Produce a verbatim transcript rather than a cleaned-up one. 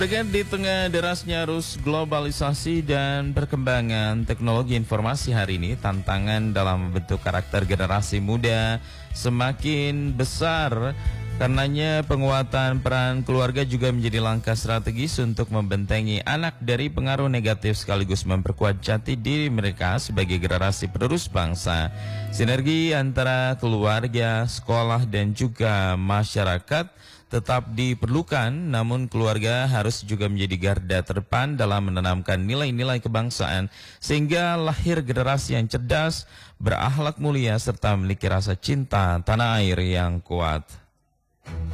Dengan di tengah derasnya arus globalisasi dan perkembangan teknologi informasi hari ini, tantangan dalam membentuk karakter generasi muda semakin besar. Karenanya penguatan peran keluarga juga menjadi langkah strategis untuk membentengi anak dari pengaruh negatif sekaligus memperkuat jati diri mereka sebagai generasi penerus bangsa. Sinergi antara keluarga, sekolah, dan juga masyarakat tetap diperlukan, namun keluarga harus juga menjadi garda terdepan dalam menanamkan nilai-nilai kebangsaan sehingga lahir generasi yang cerdas, berakhlak mulia, serta memiliki rasa cinta tanah air yang kuat.